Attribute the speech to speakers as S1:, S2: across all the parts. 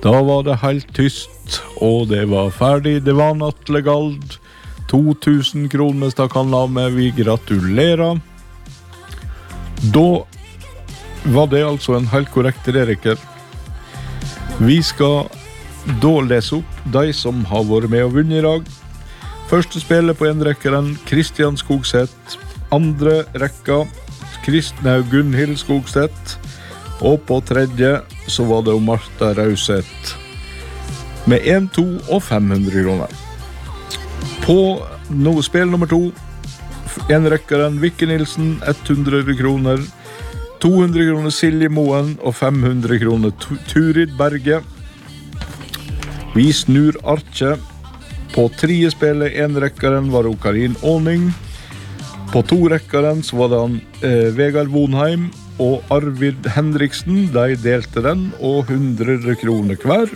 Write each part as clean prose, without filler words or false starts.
S1: Da var det helt tyst, og det var ferdig. Det var Atle Gald. 2000 kroner stakk han av med. Vi gratulerer. Da var det altså en helt korrekt reker. Vi skal da lese opp de som har vært med og vunnet i dag. Første spillet på enrekkeren, Kristian Skogseth. Andre rekka, Gunhild Skogseth. Og på tredje så var det Martha Rauseth med 1, 2 og 500 kroner. På spill nummer 2, enrekkeren Vikke Nilsen, 100 kroner. 200 kroner Silje Moen og 500 kroner Turid Berge. Vi snur arket. På 3. spillet, enrekkeren var det Karin Åning. På 2 rekkeren så var det Vegard Vonheim og Arvid Henriksen. De delte den, og 100 kroner hver.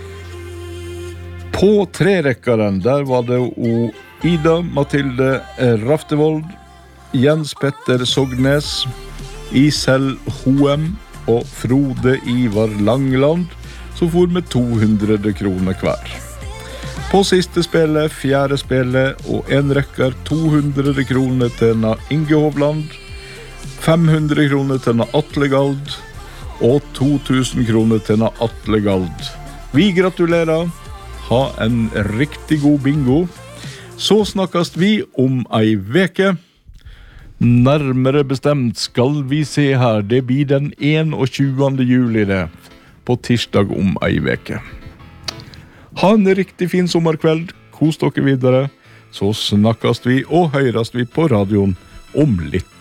S1: På 3 rekkeren, der var det Ida Mathilde Raftevold, Jens Petter Sognes, Isel Hoem og Frode Ivar Langland, som for med 200 kroner hver. På siste spillet, 4. spillet, og en rekker 200 kroner til Inge Hovland, 500 kroner til Atle Gald, og 2000 kroner til Atle Gald. Vi gratulerer. Ha en riktig god bingo. Så snakkast vi om ei veke. Nærmere bestemt skal vi se her. Det blir den 21. juli det, på tirsdag om ei veke. Ha en riktig fin sommerkveld. Kos dere videre. Så snakkast vi og høyrast vi på radioen om litt.